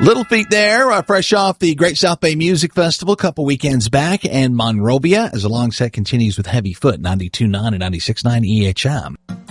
Little Feat there, fresh off the Great South Bay Music Festival a couple weekends back, and Monrovia as the long set continues with Heavy Foot, 92.9 and 96.9 EHM.